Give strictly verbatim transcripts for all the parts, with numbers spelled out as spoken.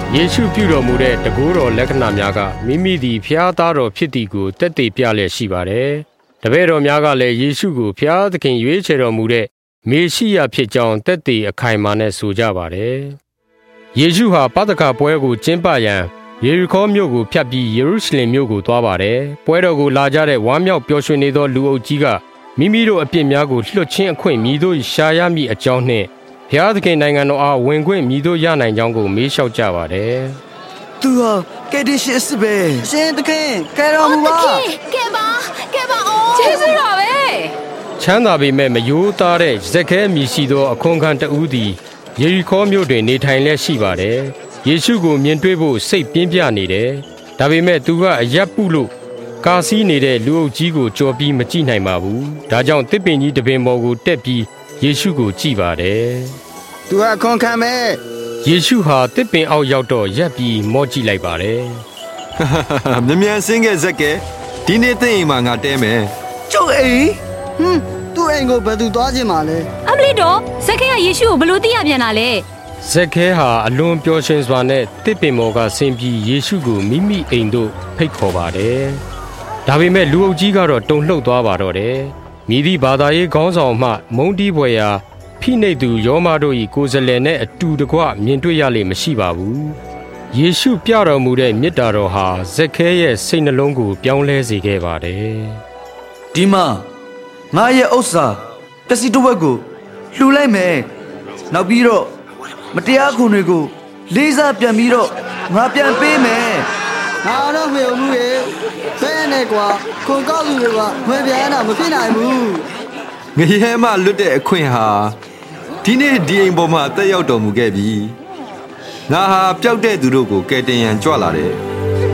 ယေရှုပြုတော်မူတဲ့တကူတော်လက္ခဏာများကမိမိသည်ဖျားသားတော်ဖြစ်သည်ကိုတက်တည်ပြလျက်ရှိပါတယ်။တပည့်တော်များကလည်းယေရှုကိုဖျားသခင်ရွေးချယ်တော်မူတဲ့မေရှိယဖြစ်ကြောင်းတက်တည်အခိုင်အမာနဲ့ဆိုကြပါတယ်။ယေရှုဟာပသခပွဲကိုကျင်းပရန်ယေရီခေါမြို့ကိုဖြတ်ပြီးယေရုရှလင်မြို့ကိုသွားပါတယ်။ပွဲတော်ကိုလာကြတဲ့ဝမ်းမြောက်ပျော်ရွှင်နေသောလူအုပ်ကြီးကမိမိတို့အပြစ်များကိုလွှတ်ခြင်းအခွင့်မြည်သို့ရှာရမည့်အကြောင်းနှင့်ဘုရားသခင်နိုင်ငံတော်အားဝင်ခွင့်မြည်သို့ရနိုင်ကြောင်းကိုမေးလျှောက်ကြပါတယ်။သူဟာကယ်တင်ရှင်အစ်ပဲရှင်သခင်ကယ်တော်မူပါကယ်ပါကယ်ပါအော်ကျေးဇူးတော်ပဲချမ်းသာပေမဲ့မယိုးသားတဲ့ဇက်ခဲမြည်ရှိသောအခွန်ခံတဦးသည်ယေရီခေါမြို့တွင်နေထိုင်လျက်ရှိပါတယ်။ယေရှုကိုမြင်တွေ့ဖို့စိတ်ပြင်းပြနေတယ်။ဒါပေမဲ့သူကအယက်ပုလို့ကာစီးနေတဲ့လူအုပ်ကြီးကိုကြော်ပြီးမကြည့်နိုင်ပါဘူး။ဒါကြောင့်တစ်ပင်ကြီးတစ်ပင်ပေါ်ကိုတက်ပြီးယေရှုကိုကြည့်ပါတယ်။သူဟာခွန်ခံမဲ့ယေရှုဟာတစ်ပင်အောက်ရောက်တော့ရပ်ပြီးမော့ကြည့်လိုက်ပါတယ်။မြ мян စင်းခဲ့ဇက်ကဲဒီနေ့သိအိမ်မှာငါတဲမယ်။ကျုပ်အိမ်ဟွန်းသူ့အိမ်ကိုဘယ်သူသွားခြင်းမလဲ။အမလီတော့ဇက်ကဲကယေရှုကိုဘလို့သိရပြန်တာလဲ။ဇက်ခဲဟာအလွန်ပျော်ရွှင်စွာနဲ့တစ်ပင်ပေါ်ကဆင်းပြီးယေရှုကိုမိမိအိမ်သို့ဖိတ်ခေါ်ပါတယ်။ဒါပေမဲ့လူအုပ်ကြီးကတော့တုန်လှုပ်သွားပါတော့တယ်။မိသည့်ဘာသာရေးခေါင်းဆောင်မှမုန်းတီးဖွယ်ရာဖိနှိပ်သူယောမတို့၏ကိုယ်စားလှယ်နဲ့အတူတကွမြင်တွေ့ရလိမ့်မရှိပါဘူး။ယေရှုပြတော်မူတဲ့မေတ္တာတော်ဟာဇက်ခဲရဲ့စိတ်နှလုံးကိုပြောင်းလဲစေခဲ့ပါတယ်။ဒီမှာငါရဲ့ဥစ္စာပစ္စည်းတစ်ဝက်ကိုလှူလိုက်မယ်။နောက်ပြီးတော့မတရားခွန်တွေကိုလေးစားပြန်ပြီးတော့ငါပြန်ပေးမယ်။ငါတော့မယုံဘူးရဲ့ဘယ်နဲ့ကွာခွန်ကောက်လူတွေကဝင်ပြန်တာမဖြစ်နိုင်ဘူး။ငရဲမလွတ်တဲ့အခွင့်ဟာဒီနေ့ဒီအိမ်ပေါ်မှာတက်ရောက်တော်မူခဲ့ပြီ။ငါဟာပျောက်တဲ့သူတို့ကိုကယ်တင်ရန်ကြွလာတယ်။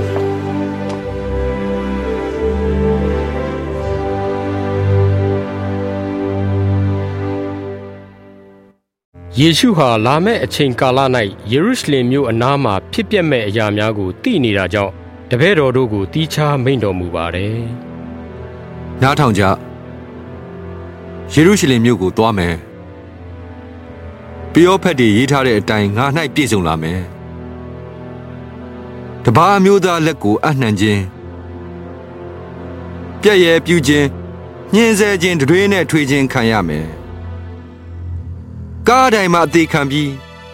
ယေရှုဟာလာမယ့်အချိန်ကာလ၌ယေရုရှလင်မြို့အနားမှာဖြစ်ပျက်မဲ့အရာများကိုသိနေတာကြောင့်တပည့်တော်တို့ကိုတီးခြားမိန့်တော်မူပါတယ်။နားထောင်ကြ။ယေရုရှလင်မြို့ကိုသွားမယ်။ပယောဖက်တွေရေးထားတဲ့အတိုင်းငါ၌ပြည့်စုံလာမယ်။တပါးမျိုးသားလက်ကိုအနှံခြင်းပြည့်ရဲ့ပြူခြင်းညှင်းဆဲခြင်းတွေးနဲ့ထွေးခြင်းခံရမယ်။ကားတိုင်းမှာအသေးခံပြီး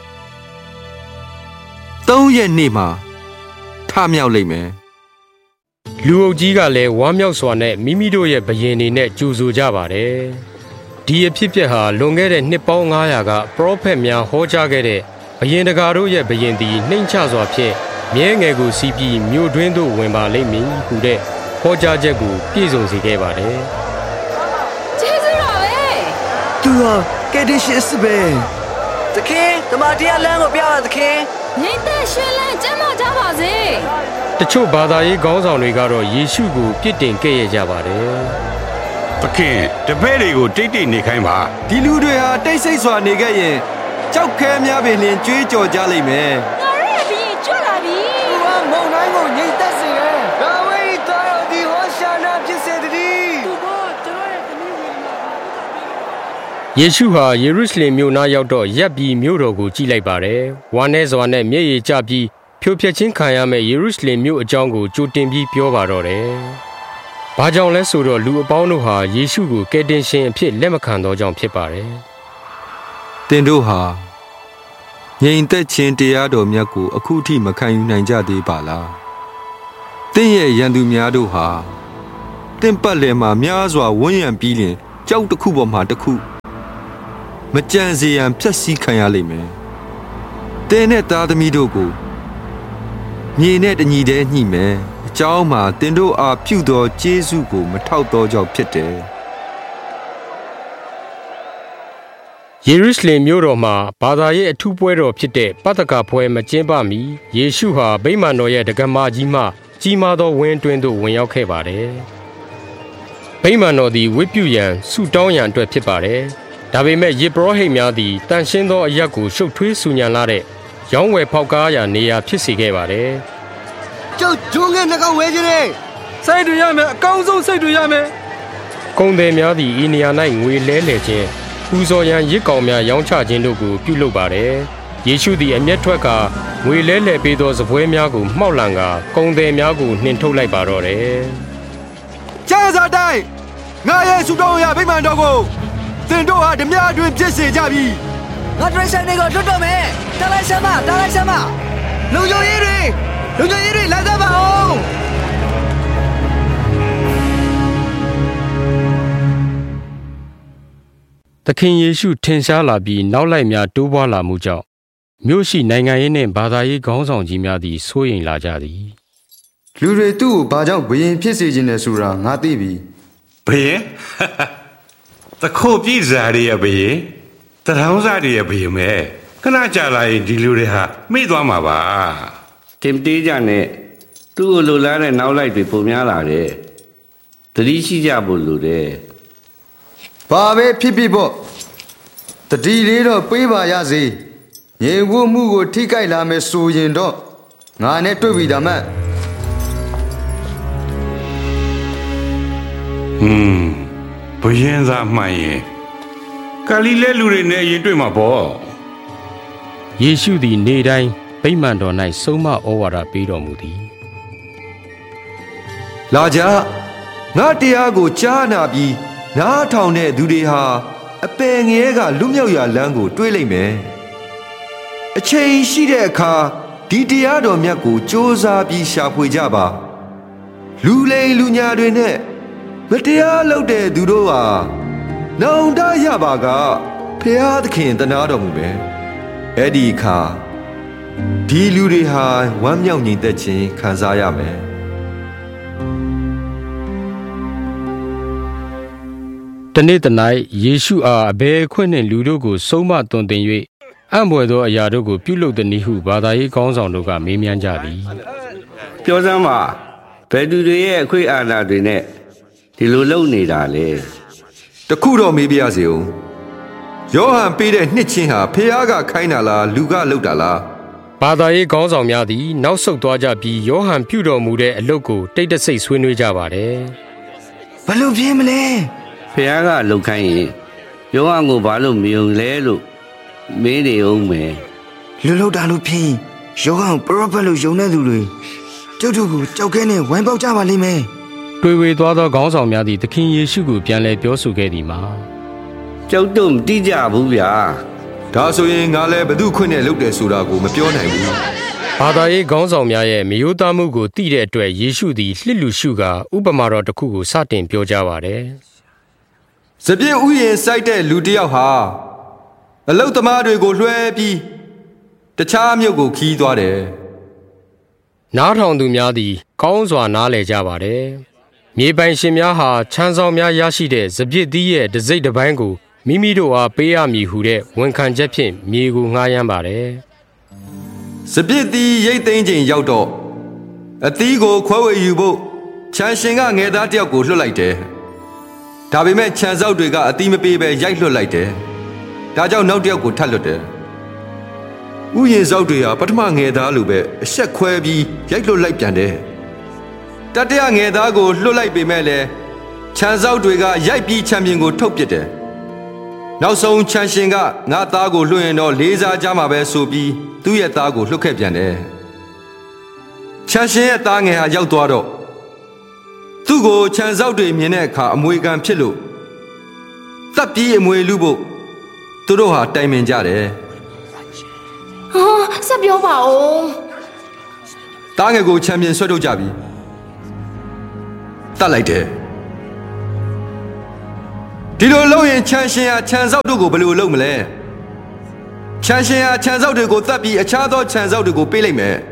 သုံးရက်နေ့မှာထမြောက်လိမ့်မယ်။လူအုပ်ကြီးကလည်းဝမ်းမြောက်စွာနဲ့မိမိတို့ရဲ့ဘယင်တွေနဲ့ကြိုဆိုကြပါတယ်။ဒီအဖြစ်အပျက်ဟာလွန်ခဲ့တဲ့နှစ်ပေါင်းငါးရာကပရောဖက်များဟောကြားခဲ့တဲ့ဘယင်တကာတို့ရဲ့ဘယင်သည်နှိမ့်ချစွာဖြင့်မြဲငယ်ကိုစီးပြီးမြို့တွင်းသို့ဝင်ပါလိမ့်မည်ဟူတဲ့ဟောကြားချက်ကိုပြည့်စုံစေခဲ့ပါတယ်။ကျေးဇူးတော်ပဲ။သူဟာကယ်တင်ရှင်အစ်ပဲ။သခင်တမန်တရားလမ်းကိုပြပါသခင်။ငြိမ့်သက်ရှင်လန်းကျမ်းမာကြပါစေ။တချို့ဘာသာရေးခေါင်းဆောင်တွေကတော့ယေရှုကိုပြစ်တင်ခဲ့ရကြပါတယ်။သခင်တပည့်တွေကိုတိတ်တိတ်နေခိုင်းပါ။ဒီလူတွေဟာတိတ်ဆိတ်စွာနေခဲ့ရင်ကြောက်ခဲများပင်လျှင်ကြွေးကြော်ကြလိမ့်မယ်။ငါရဲ့ဘီကျွတ်လာပြီ။သူကမုန်တိုင်းကိုငြိမ့်သက်စေတယ်။ဒါဝိဒ်သားတော်ဒီဟောရှာနာဖြစ်စေတည်း။သူကကျွန်တော်ရဲ့သမီးဝင်လာယေရှုဟာယေရုရှလင်မြို့နားရောက်တော့ရပ်ပြီးမြို့တော်ကိုကြည့်လိုက်ပါတယ်။ဝမ်းနည်းစွာနဲ့မျက်ရည်ကျပြီးဖြိုဖျက်ခြင်းခံရမယ့်ယေရုရှလင်မြို့အကြောင်းကိုကြိုတင်ပြီးပြောပါတော့တယ်။ဘာကြောင့်လဲဆိုတော့လူအပေါင်းတို့ဟာယေရှုကိုကယ်တင်ရှင်အဖြစ်လက်မခံသောကြောင့်ဖြစ်ပါတယ်။သင်တို့ဟာငြိမ်သက်ခြင်းတရားတော်မြတ်ကိုအခုထိမခံယူနိုင်ကြသေးပါလား။သင်ရဲ့ရန်သူများတို့ဟာသင်ပတ်လည်မှာများစွာဝန်းရံပြီးလျှင်ကြောက်တစ်ခုပေါ်မှာတစ်ခုမကြံစေရန်ဖြတ်စည်းခံရလိမ့်မယ်။တင်းနဲ့သားသမီးတို့ကိုမြေနဲ့တညီတည်းညှိမယ်။အเจ้าမှာတင်းတို့အားပြုသောကျေးဇူးကိုမထောက်သောကြောင့်ဖြစ်တယ်။ယေရုရှလင်မြို့တော်မှာဘာသာရေးအထူးပွဲတော်ဖြစ်တဲ့ပသခပွဲမကျင်းပမီယေရှုဟာဗိမာန်တော်ရဲ့တက္ကမကြီးမှကြီးမားသောဝင်းတွင်းသို့ဝင်ရောက်ခဲ့ပါတယ်။ဗိမာန်တော်သည်ဝတ်ပြုရန်ဆုတောင်းရန်အတွက်ဖြစ်ပါတယ်။ဒါပေမဲ့ယေဘရဟိတ်များသည်တန်ရှင်းသောအရက်ကိုရှုပ်ထွေးဆူညံလာတဲ့ရောင်းဝယ်ဖောက်ကားရာနေရာဖြစ်စေခဲ့ပါတယ်။ကျုပ်ဂျုံငယ်နှကောင်ဝဲခြင်းနဲ့စိတ်တွေရမယ်အကောင်းဆုံးစိတ်တွေရမယ်။ကုန်သည်များသည်ဤနေရာ၌ငွေလဲလှယ်ခြင်းပူဇော်ရန်ရစ်ကောင်များရောင်းချခြင်းတို့ကိုပြုလုပ်ပါတယ်။ယေရှုသည်အမျက်ထွက်ကငွေလဲလှယ်ပေးသောစပွဲများကိုမှောက်လန်ကကုံသည်များကိုနှင်ထုတ်လိုက်ပါတော့တယ်။ကျမ်းစာတိုင်းငါရဲ့ဆုတောင်းရာဗိမာန်တော်ကိုသင်တို့ဟာဓမြအတွင်းပြည့်စေကြပြီ။ငါဒရိဆိုင်တွေကိုလွတ်တော့မယ်။တာလိုက်စမ်းမတာလိုက်စမ်းမလူယုံရေးတွေလူယုံရေးတွေလာကြပါအောင်။သခင်ယေရှုထင်ရှားလာပြီးနောက်လိုက်များတိုးပွားလာမှုကြောင့်မြို့ရှိနိုင်ငံရေးနှင့်ဘာသာရေးခေါင်းဆောင်ကြီးများသည်စိုးရိမ်လာကြသည်လူတွေသူ့ကိုဘာကြောင့်ဘယင်ဖြစ်စေခြင်းလဲဆိုတာငါသိပြီဘယင်တခိုးပြည့်စားရရဲ့ဘယင်တထောင်းစားရရဲ့ဘယင်မဲခဏကြာလာရင်ဒီလူတွေဟာမိသွားမှာပါတင်တေးကြနဲ့သူ့ကိုလိုလားတဲ့နောက်လိုက်တွေပုံများလာတယ်တတိရှိကြဖို့လိုတယ်ဘာပဲဖြစ်ဖြစ်ပေါ့တတိလေးတော့ပေးပါရစေရေဝတ်မှုကိုထိခိုက်လာမယ်ဆိုရင်တော့ငါနဲ့တွေ့ပြီဒါမှဟွန်းဘယင်သာမှန်ရင်ဂါလိလဲလူတွေနဲ့ရင်တွေ့မှာပေါ့ယေရှုသည်နေ့တိုင်းဗိမာန်တော်၌ဆုံးမဩဝါဒပေးတော်မူသည်လာကြငါတရားကိုကြားနာပြီးနားထောင်တဲ့သူတွေဟာအပယ်ငရဲကလွတ်မြောက်ရာလမ်းကိုတွေးလိုက်မယ်အချိန်ရှိတဲ့အခါဒီတရားတော်မြတ်ကိုစ조사ပြီးရှာဖွေကြပါလူလိမ်လူညာတွေနဲ့မတရားလုပ်တဲ့သူတို့ဟာနောင်တရပါကဖျားသခင်တနာတော်မူမယ်အဲ့ဒီအခါဒီလူတွေဟာဝမ်းမြောက်ညီသက်ခြင်းခံစားရမယ်တနေ့တ၌ယေရှုအားအဘယ်ခွင့်နှင့်လူတို့ကိုဆုံးမသွန်သင်၍အံ့ဘွယ်သောအရာတို့ကိုပြုလုပ်သည်နည်းဟုဘာသာရေးခေါင်းဆောင်တို့ကမေးမြန်းကြသည်ပြောစမ်းပါဘယ်သူတွေရဲ့အခွင့်အာဏာတွေနဲ့ဒီလိုလုပ်နေတာလဲတခုတော့မေးပြရစေဦးယောဟန်ပေးတဲ့နှစ်ချင်းဟာဖျားကခိုင်းတာလားလူကလုပ်တာလားဘာသာရေးခေါင်းဆောင်များသည်နောက်ဆုတ်သွားကြပြီးယောဟန်ပြုတော်မူတဲ့အလုပ်ကိုတိတ်တဆိတ်ဆွေးနွေးကြပါတယ်ဘယ်လိုပြင်းမလဲဖျားကလှုပ်ခိုင်းရင်ယောဟန်ကိုဘာလို့မယုံလဲလို့မင်းနေအောင်မယ်လူလှုပ်တာလို့ဖြစ်ယောဟန်ပရောဖက်လို့ယုံတဲ့သူတွေကျုပ်တို့ကိုကြောက်ခဲနဲ့ဝိုင်းပေါက်ကြပါလိမ့်မယ်တွေ့ဝေသွားသောခေါင်းဆောင်များသည်သခင်ယေရှုကိုပြန်လည်ပြောဆိုခဲ့သည်မှာကြောက်တော့မတိကြဘူးဗျာဒါဆိုရင်ငါလည်းဘသူခွင့်နဲ့လုပ်တယ်ဆိုတာကိုမပြောနိုင်ဘူးဘာသာရေးခေါင်းဆောင်များရဲ့မယိုးသားမှုကိုသိတဲ့အတွက်ယေရှုသည်လှစ်လူရှုကာဥပမာတော်တစ်ခုကိုစတင်ပြောကြားပါတယ်စပြည့်ဥယျာဉ်စိုက်တဲ့လူတစ်ယောက်ဟာအလုတ်သမားတွေကိုလွှဲပြီးတခြားမြို့ကိုခီးသွားတယ်နားထောင်သူများသည်ကောင်းစွာနားလည်ကြပါတယ်မြေပိုင်ရှင်များဟာချမ်းဆောင်များရရှိတဲ့စပြည့်သီးရဲ့တစိမ့်တစ်ပိုင်းကိုမိမိတို့အားပေးရမည်ဟုတဲ့ဝန်ခံချက်ဖြင့်မြေကိုငှားရမ်းပါတယ်စပြည့်သီးရိတ်သိမ်းချိန်ရောက်တော့အသီးကိုခွဲဝေယူဖို့ချမ်းရှင်ကငယ်သားတစ်ယောက်ကိုလွှတ်လိုက်တယ်ဒါပေမဲ့ခြံစောက်တွေကအသီးမပေးဘဲရိုက်လွှတ်လိုက်တယ်ဒါကြောင့်နောက်တစ်ယောက်ကိုထပ်လွှတ်တယ်ဥယျာဉ်စောက်တွေဟာပထမငယ်သားလိုပဲအဆက်ခွဲပြီးရိုက်လွှတ်လိုက်ပြန်တယ်တတိယငယ်သားကိုလွှတ်လိုက်ပေမဲ့လည်းခြံစောက်တွေကရိုက်ပြီးခြံပြင်ကိုထုတ်ပစ်တယ်နောက်ဆုံးခြံရှင်ကငါသားကိုလွှတ်ရင်တော့လေးစားကြမှာပဲဆိုပြီးသူ့ရဲ့သားကိုလွှတ်ခဲ့ပြန်တယ်ခြံရှင်ရဲ့သားငယ်ဟာရောက်သွားတော့သူ့ကိုခြံစောက်တွေမြင်တဲ့အခါအမွေခံဖြစ်လို့တပ်ပြီးအမွေလူဖို့သူတို့ဟာတိုင်ပင်ကြတယ်ဟာဆက်ပြောပါဦးတားငယ်ကိုချန်ပီယံဆွဲထုတ်ကြပြီတတ်လိုက်တယ်ဒီလိုလုပ်ရင်ချန်ရှင်ဟာခြံစောက်တို့ကိုဘယ်လိုလုပ်မလဲခြံရှင်ဟာခြံစောက်တွေကိုတတ်ပြီးအခြားသောခြံစောက်တွေကိုပေးလိုက်မယ်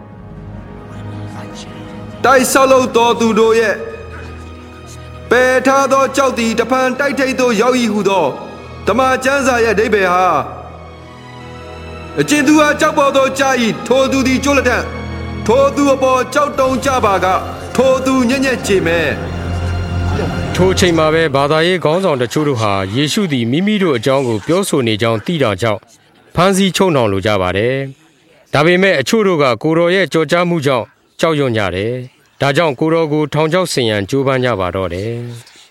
တိုက်ဆောက်လို့တော်သူတို့ရဲ့ပယ်ထားသောကြောက်သည်တဖန်တိုက်ထိတ်သို့ရောက်၏ဟုသောဓမ္မကျမ်းစာရဲ့အဓိပ္ပာယ်ဟာအကျဉ်သူဟာကြောက်ပေါ်သောကြာ၏ထိုသူသည်ကျိုးလက်ထက်ထိုသူအပေါ်ကြောက်တုံးကြပါကထိုသူညံ့ညက်ချေမယ်ထိုအချိန်မှာပဲဘာသာရေးခေါင်းဆောင်တချို့တို့ဟာယေရှုသည်မိမိတို့အကြောင်းကိုပြောဆိုနေကြောင်းသိတာကြောင့်ဖမ်းဆီးချုပ်နှောင်လိုကြပါတယ်ဒါပေမဲ့အချို့တို့ကကိုတော်ရဲ့ကြော်ကြားမှုကြောင့်ကြောက်ရွံ့ကြတယ်ဒါကြောင့်ကိုတော်ကိုထောင်ချောက်ဆင်ရန်ကြိုးပမ်းကြပါတော့တယ်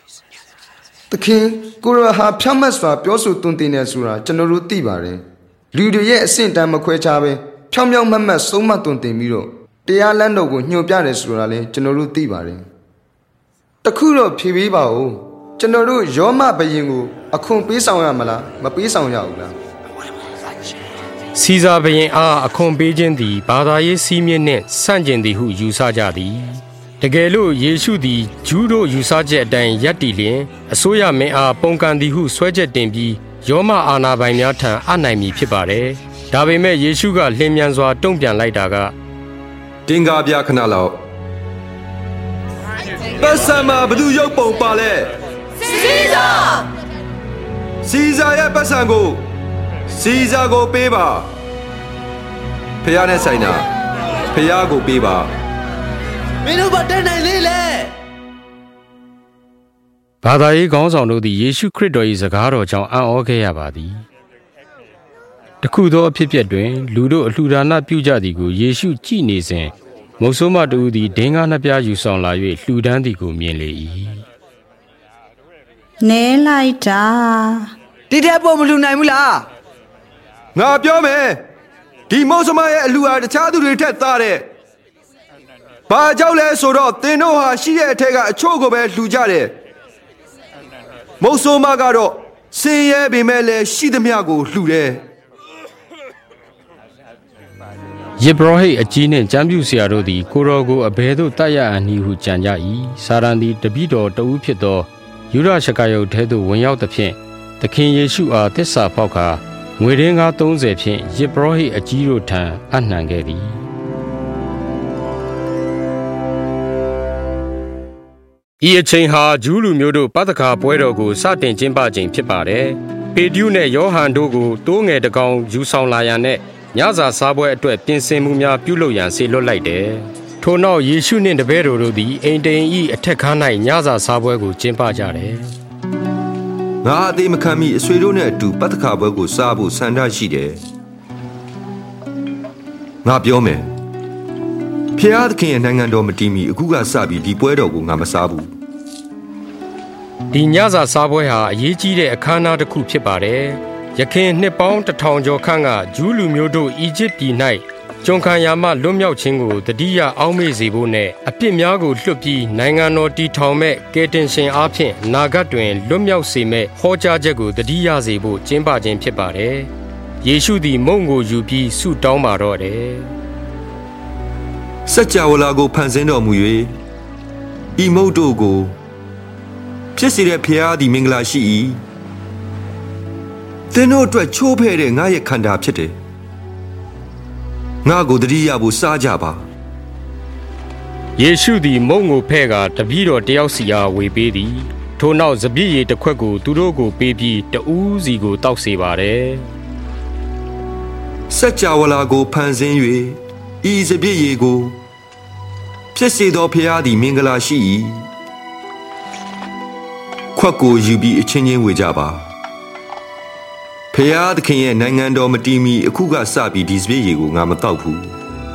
သခင်ကိုရဟာဖြတ်မတ်စွာပြောဆိုသွန်သင်နေဆိုတာကျွန်တော်တို့သိပါတယ်လူတွေရဲ့အဆင့်တန်းမခွဲခြားပဲဖြောင်းဖြောင်းမတ်မတ်ဆုံးမသွန်သင်ပြီးတော့တရားလမ်းတော်ကိုညွှန်ပြတယ်ဆိုတာလည်းကျွန်တော်တို့သိပါတယ်တခုတော့ဖြေပေးပါဦးကျွန်တော်တို့ယောမဘယင်ကိုအခွန်ပေးဆောင်ရမလားမပေးဆောင်ရဘူးလားစီဇာဘယင်အားအခွန်ပေးခြင်းသည်ဘာသာရေးစည်းမျဉ်းနှင့်ဆန့်ကျင်သည်ဟုယူဆကြသည်တကယ်လို့ယေရှုသည်ဂျူးတို့ယူဆချက်အတိုင်းယက်တီလျင်အစိုးရမင်းအားပုံကန်သည်ဟုဆွဲချက်တင်ပြီးယောမအာနာပိုင်များထံအနိုင်မည်ဖြစ်ပါတယ်ဒါပေမဲ့ယေရှုကလင်းမြန်စွာတုံ့ပြန်လိုက်တာကတင်ကားပြခဏလောက်ပတ်စံမှာဘသူရုပ်ပုံပါလဲစီဇာစီဇာရဲ့ပတ်စံကိုစီဇာကိုပေးပါဖះနဲ့ဆိုင်တာဖះကိုပေးပါမင်းတို့ဘာတက်နိုင်လေလဲဘာသာရေးခေါင်းဆောင်တို့သည်ယေရှုခရစ်တော်၏စကားတော်ကြောင့်အံ့ဩခဲ့ရပါသည်တခုသောအဖြစ်အပျက်တွင်လူတို့အလှူဒါနပြုကြသည်ကိုယေရှုကြည့်နေစဉ်မုတ်ဆိုးမတူသည်ဒင်းကားနှစ်ပြားယူဆောင်လာ၍လှူဒန်းသည်ကိုမြင်လေ၏နဲလိုက်တာဒီတဲ့ပေါ်မလှူနိုင်ဘူးလားငါပြောမယ်ဒီမုတ်ဆိုးမရဲ့အလှူဟာတခြားသူတွေထက်သားတဲ့ဘာကြောင့်လဲဆိုတော့သင်တို့ဟာရှိတဲ့အထက်ကအချို့ကိုပဲလှူကြတယ်မုတ်ဆိုးမကတော့စင်ရဲပေမဲ့လည်းရှိသမျှကိုလှူတယ်ယေဘရဟိတ်အကြီးနှင့်ကျမ်းပြုဆရာတို့သည်ကိုရောကိုအဘဲသို့တတ်ရအန်ဟုကြံကြ၏စာရန်သည်တပည့်တော်တဦးဖြစ်သောယူဒရှကာယုတ်ထဲသို့ဝင်ရောက်သဖြင့်သခင်ယေရှုအားသစ္စာဖောက်ကာငွေရင်းကားသုံးဆယ်ဖြင့်ယေဘရဟိတ်အကြီးတို့ထံအနှံခဲ့သည်ဤအချိန်ဟာဂျူးလူမျိုးတို့ပသခါပွဲတော်ကိုစတင်ကျင်းပချိန်ဖြစ်ပါတယ်ပေတရုနှင့်ယောဟန်တို့ကိုတိုးငယ်တကောင်ယူဆောင်လာရန်နဲ့ညစာစားပွဲအတွက်ပြင်ဆင်မှုများပြုလုပ်ရန်ဆေလွတ်လိုက်တယ်။ထို့နောက်ယေရှုနှင့်တပည့်တော်တို့သည်အိမ်တိန်၏အထက်ခါး၌ညစာစားပွဲကိုကျင်းပကြတယ်။ငါအသေးမခံမီအဆွေတို့နဲ့အတူပတ္တခါပွဲကိုစားဖို့ဆန္ဒရှိတယ်။ငါပြောမယ်။ဖျားသခင်ရဲ့နိုင်ငံတော်မတည်မီအခုကစပြီးဒီပွဲတော်ကိုငါမစားဘူး။ဒီညစာစားပွဲဟာအရေးကြီးတဲ့အခမ်းအနားတစ်ခုဖြစ်ပါတယ်။ယခင်နှစ်ပေါင်းတစ်ထောင်ကျော်ခန့်ကဂျူးလူမျိုးတို့အီဂျစ်ပြည်၌ကျွန်ခံရာမှလွတ်မြောက်ခြင်းကိုတတိယအောက်မေ့စေဖို့နဲ့အပြစ်များကိုလွတ်ပြီးနိုင်ငံတော်တည်ထောင်မဲ့ကယ်တင်ရှင်အားဖြင့်နာဂတ်တွင်လွတ်မြောက်စေမဲ့ဟောကြားချက်ကိုတတိယစေဖို့ကျင်းပခြင်းဖြစ်ပါတယ်။ယေရှုသည်မုန့်ကိုယူပြီးဆုတောင်းပါတော့တယ်။စัจ java လာကိုဖန်ဆင်းတော်မူ၍ဤမုန့်တို့ကိုဖြစ်စေတဲ့ဖျားသည်မင်္ဂလာရှိ၏သင်တို့အတွက်ချိုးဖဲ့တဲ့ငါရဲ့ခန္ဓာဖြစ်တယ်ငါကိုတတိယဖို့စားကြပါယေရှုသည်မုန့်ကိုဖဲ့ကာတပည့်တော်တယောက်စီအားဝေပေးသည်ထို့နောက်စပျစ်ရည်တစ်ခွက်ကိုသူတို့ကိုပေးပြီးတဦးစီကိုတောက်စေပါတယ်စัจ java လာကိုဖန်ဆင်း၍ဤစပျစ်ရည်ကိုဖြစ်စေသောဖျားသည်မင်္ဂလာရှိ၏ခွက်ကိုယူပြီးအချင်းချင်းဝေကြပါဖျားသခင်ရဲ့နိုင်ငံတော်မတည်မီအခုကစပြီးဒီစပျစ်ရည်ကိုငါမတောက်ဘူး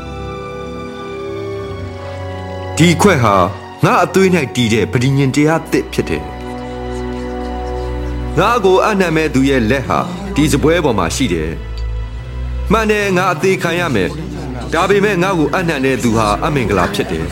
ဒီခွက်ဟာငါအသွေး၌တည်တဲ့ပဋိညာဉ်တရားသစ်ဖြစ်တယ်ငါကိုအနံ့မဲ့သူရဲ့လက်ဟာဒီစပွဲပေါ်မှာရှိတယ်မှန်တယ်ငါအသေးခံရမယ်ဒါပေမဲ့ငါ့ကိုအနံ့တဲ့သူဟာအမင်္ဂလာဖြစ်တယ်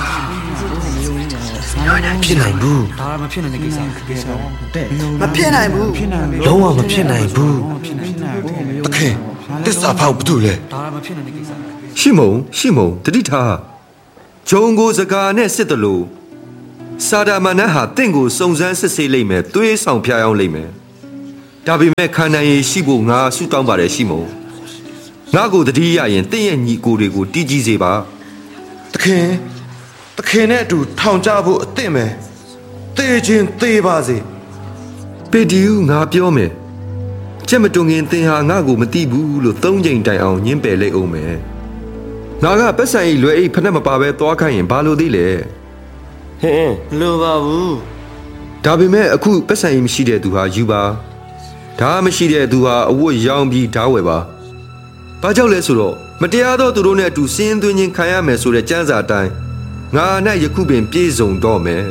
ဖြစ်နိုင်ဘူးဒါမဖြစ်နိုင်တဲ့ကိစ္စကိစ္စတဲ့မဖြစ်နိုင်ဘူးလုံးဝမဖြစ်နိုင်ဘူးတခင်တစ္ဆာဖောက်ဘူးလေဒါမဖြစ်နိုင်တဲ့ကိစ္စရှိမုံရှိမုံတတိထားဂျုံကိုစကားနဲ့စစ်တလို့စာဒမနတ်ဟာတင့်ကိုစုံစမ်းစစ်ဆေးလိမ့်မယ်သွေးဆောင်ဖျားယောင်းလိမ့်မယ်ဒါပေမဲ့ခန္ဓာရည်ရှိဖို့ငါဆုတောင်းပါတယ်ရှိမုံငါကိုတတိယရင်တင့်ရဲ့ညီကိုတွေကိုတီးကြီးစေပါတခင်တခင်နဲ့အတူထောင်ကြဖို့အသင့်မယ်သေခြင်းသေပါစေပေဒီယူငါပြောမယ်ချက်မတုံငင်သင်ဟာငါကိုမသိဘူးလို့သုံးချိန်တိုင်အောင်ညှင်းပယ်လိုက်အောင်မယ်ငါကပတ်ဆိုင်လွယ်အိတ်ဖက်မပါပဲသွားခိုင်းရင်ဘာလို့သေးလဲဟင်းလိုပါဘူးဒါပေမဲ့အခုပတ်ဆိုင်မရှိတဲ့သူဟာယူပါဒါမရှိတဲ့သူဟာအဝတ်ရောင်းပြီးဓာဝယ်ပါဘာကြောင့်လဲဆိုတော့မတရားသောသူတို့နဲ့အတူစင်းသွင်းခြင်းခံရမယ်ဆိုတဲ့ကျမ်းစာအတိုင်းငါနဲ့ယခုပင်ပြည့်စုံတော့မယ်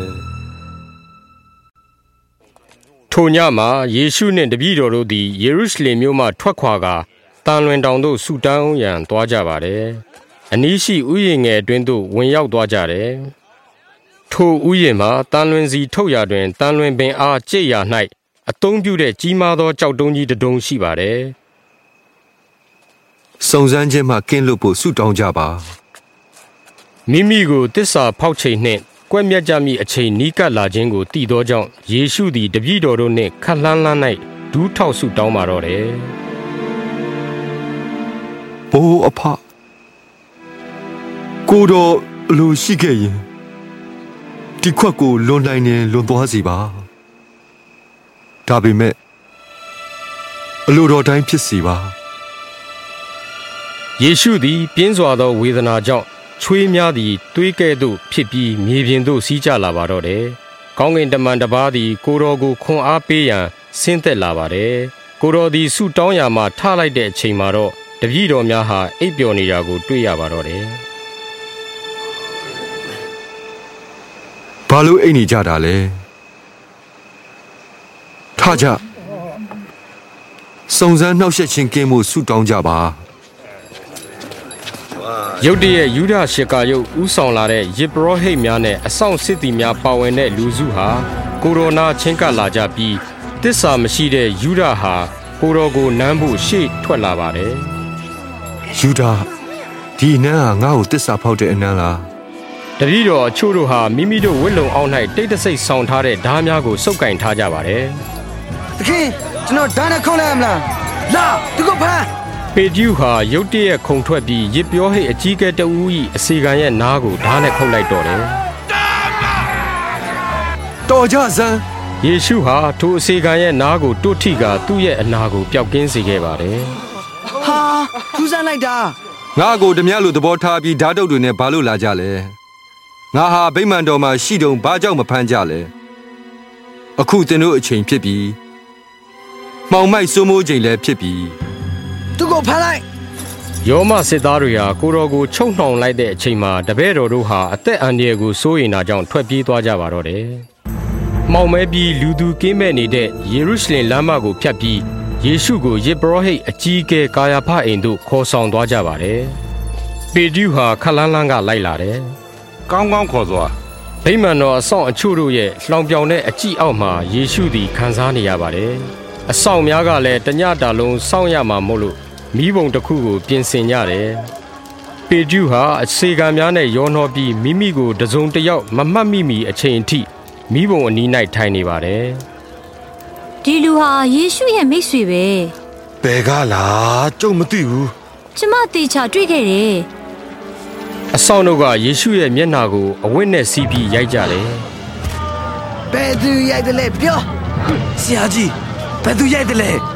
ထိုညမှာယေရှုနှင့်တပည့်တော်တို့သည်ယေရုရှလင်မြို့မှထွက်ခွာကာတန်လွင်တောင်တို့ဆူတောင်းရန်သွားကြပါတယ်အနီးရှိဥယျာဉ်ငယ်အတွင်းသို့ဝင်ရောက်သွားကြတယ်ထိုဥယျာဉ်မှာတန်လွင်စီထုတ်ရာတွင်တန်လွင်ပင်အားကျိတ်ရာ၌အသုံးပြုတဲ့ကြီးမားသောကြောက်တုံးကြီးတစ်တုံးရှိပါတယ်စုံစမ်းခြင်းမှကင်းလွတ်ဖို့ဆုတောင်းကြပါမိမိကိုတစ္ဆာဖောက်ချိန်နှင့်ကွက်မြတ်ကြမိအချိန်နီးကပ်လာခြင်းကိုတည်သောကြောင့်ယေရှုသည်တပည့်တော်တို့နှင့်ခက်လှမ်းလှမ်း၌ဒူးထောက်ဆုတောင်းပါတော့တယ်။အိုးအဖကိုတော်လူရှိခဲ့ရင်ဒီခွက်ကိုလွန်နိုင်နေလွန်သွားစီပါ။ဒါပေမဲ့အလိုတော်တိုင်းဖြစ်စီပါယေရှုသည်ပြင်းစွာသောဝေဒနာကြောင့်ချွေးများသည်သွေးကဲ့သို့ဖြစ်ပြီးမြေပြင်သို့စီးကျလာပါတော့တယ်။ကောင်းကင်တမန်တစ်ပါးသည်ကိုတော်ကိုခွန်အားပေးရန်ဆင်းသက်လာပါတယ်။ကိုတော်သည်ဆုတောင်းရာမှာထလိုက်တဲ့အချိန်မှာတော့တပည့်တော်များဟာအိပ်ပျော်နေတာကိုတွေ့ရပါတော့တယ်။ဘာလို့အိပ်နေကြတာလဲ။ထကြစုံစမ်းနှောက်ယှက်ခြင်းကင်းမှုဆုတောင်းကြပါရုတ်တရက်ယူဒရှကာယုတ်ဥဆောင်လာတဲ့ယေဘရဟိတ်များနဲ့အဆောင်စစ်သည်များပါဝင်တဲ့လူစုဟာကိုရိုနာချင်းကပ်လာကြပြီးတစ္ဆာမရှိတဲ့ယူဒဟာကိုရောကိုနမ်းဖို့ရှေ့ထွက်လာပါတယ်ယူဒဒီနန်းဟာငါ့ကိုတစ္ဆာဖောက်တဲ့အနန်းလားတပည့်တော်အချို့တို့ဟာမိမိတို့ဝတ်လုံအောင်၌တိတ်တဆိတ်ဆောင်ထားတဲ့ဓားများကိုစုပ်ကင်ထားကြပါတယ်တခင်ကျွန်တော်ဓာတ်နဲ့ခုံလိုက်ရမလားလာသူကဖမ်းပေဒျုဟာရုတ်တရက်ခုန်ထွက်ပြီးရစ်ပြောဟိတ်အကြီးကဲတဦး၏အစီခံရဲ့နားကိုဓာတ်နဲ့ခုတ်လိုက်တော့တယ်တော်ကြစမ်းယေရှုဟာထိုအစီခံရဲ့နားကိုတွတ်ထိကသူ့ရဲ့အနာကိုပျောက်ကင်းစေခဲ့ပါတယ်ဟာထူးဆန်းလိုက်တာငါကိုဓမြလိုသဘောထားပြီးဓာတ်တုပ်တွေနဲ့ဘာလို့လာကြလဲငါဟာဗိမာန်တော်မှာရှိတုံဘာကြောင့်မဖမ်းကြလဲအခုသင်တို့အချိန်ဖြစ်ပြီးမှောင်မိုက်စိုးမိုးချိန်လည်းဖြစ်ပြီးသူကိုဖမ်းလိုက်ယောမစစ်သားတွေဟာကိုတော်ကိုချုပ်နှောင်လိုက်တဲ့အချိန်မှာတပည့်တော်တို့ဟာအသက်အန္တရာယ်ကိုစိုးရိမ်တာကြောင့်ထွက်ပြေးသွားကြပါတော့တယ်။မှောင်မဲပြီးလူသူကင်းမဲ့နေတဲ့ယေရုရှလင်လမ်းမကိုဖြတ်ပြီးယေရှုကိုယေဘရဟိတ်အကြီးအကဲကာယာဖအိမ်သို့ခေါ်ဆောင်သွားကြပါတယ်။ပေဒျုဟာခလန်းလန်းကလိုက်လာတယ်။ကောင်းကောင်းခေါ်သွားဗိမာန်တော်အဆောင်အချို့တို့ရဲ့လှောင်ပြောင်တဲ့အကြည့်အောက်မှာယေရှုသည်ခံစားနေရပါတယ်။အဆောင်များကလည်းတညတာလုံးစောင့်ရမှာမို့လို့မိဘုံတစ်ခုကိုပြင်ဆင်ကြတယ်။ပေဒျုဟာအစေခံများနဲ့ရောနှောပြီးမိမိကိုတစုံတစ်ယောက်မမှတ်မိမီအချိန်အထိမိဘုံအနီး၌ထိုင်နေပါတယ်။ဒီလူဟာယေရှုရဲ့မိတ်ဆွေပဲ။ဘယ်ကလားကျုပ်မသိဘူး။ကျမတေချာတွေ့ခဲ့တယ်။အဆောင်တို့ကယေရှုရဲ့မျက်နှာကိုအဝတ်နဲ့စီးပြီးရိုက်ကြတယ်။ဘယ်သူရိုက်တယ်လဲပြော။ဆရာကြီးဘယ်သူရိုက်တယ်လဲ။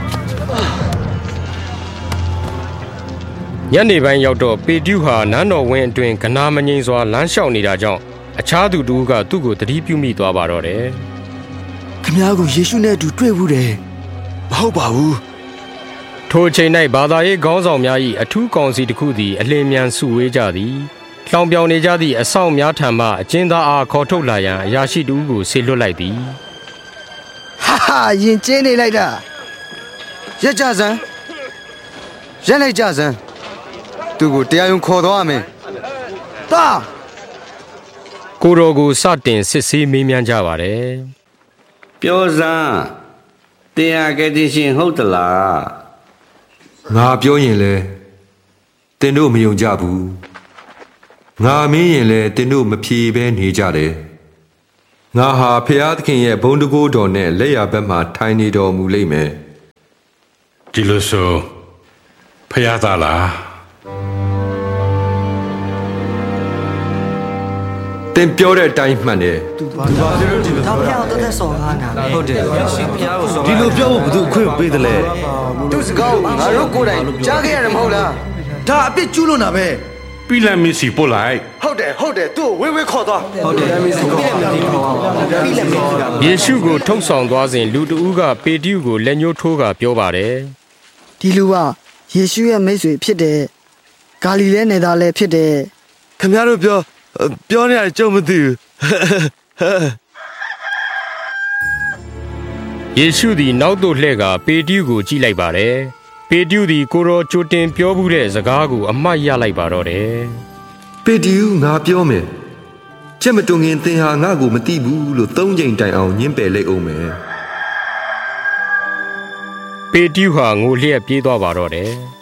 ညနေပိုင်းရောက်တော့ပေဒျုဟာနန်းတော်ဝင်းအတွင်းကနာမငိမ့်စွာလမ်းလျှောက်နေတာကြောင့်အခြားသူတူကသူ့ကိုတတိပြုမိသွားပါတော့တယ်။ခင်ဗျားကိုယေရှုနဲ့အတူတွေ့ဘူးတယ်။မဟုတ်ပါဘူး။ထိုအချိန်၌ဘာသာရေးခေါင်းဆောင်များ၏အထူးကောင်စီတစ်ခုသည်အလင်းမြန်စုဝေးကြသည်။လှောင်ပြောင်နေကြသည့်အဆောင်များထံမှအကျဉ်းသားအားခေါ်ထုတ်လာရန်အရာရှိတူကိုဆေလွတ်လိုက်သည်။ဟာဟာရင်ကျင်းနေလိုက်တာ။ရက်ကြစမ်း။ရက်လိုက်ကြစမ်း။သူကိုတရားရုံးခေါ်သွားမယ်။တာကိုတော်ကိုစတင်စစ်ဆေးမေးမြန်းကြပါတယ်။ပြောစမ်းတရားကတိရှင်ဟုတ်သလား။ငါပြောရင်လေတင်တို့မယုံကြဘူး။ငါမင်းရင်လေတင်တို့မဖြေဘဲနေကြတယ်။ငါဟာဖျားသခင်ရဲ့ဘုန်းတကိုးတော်နဲ့လက်ရဘက်မှထိုင်နေတော်မူလိမ့်မယ်။ဒီလိုဆိုဖျားသားလားတင်ပြောတဲ့အတိုင်းမှန်တယ်သူဘာပြောလို့ဒီလိုပြောတာတော့တက်ဆော်ကားနာဟုတ်တယ်ရှင်ဖျားကိုဆော်ဒီလိုပြောဖို့ဘယ်သူအခွင့်ပေးတယ်လဲသူစကားငါတို့ကိုယ်တိုင်ကြားခဲ့ရတယ်မဟုတ်လားဒါအပြစ်ကျူးလွန်တာပဲပြလန်မီစီပို့လိုက်ဟုတ်တယ်ဟုတ်တယ်သူ့ဝေးဝေးခေါ်သွားဟုတ်တယ်မီစီကိုပြလန်မီစီခေါ်ပြလန်မီစီကယေရှုကိုထုတ်ဆောင်သွားစဉ်လူတဦးကပေတျုကိုလက်ညှိုးထိုးကပြောပါတယ်ဒီလူကယေရှုရဲ့မိတ်ဆွေဖြစ်တယ်ဂါလိလဲနယ်သားလည်းဖြစ်တယ်ခင်ဗျားတို့ပြောပြောနေရကြုံမသိဘူးယေရှုသည်နောက်သို့လှည့်ကပေတျုကိုကြည့်လိုက်ပါတယ်ပေတျုသည်ကိုရောကြိုတင်ပြောဘူးတဲ့စကားကိုအမှတ်ရလိုက်ပါတော့တယ်ပေတျုငါပြောမယ်ချက်မတွင်ခင်သင်ဟာငါ့ကိုမသိဘူးလို့သုံးချိန်တိုင်အောင်ညှင်းပယ်လိုက်အောင်မယ်ပေတျုဟာငိုလျက်ပြေးသွားပါတော့တယ်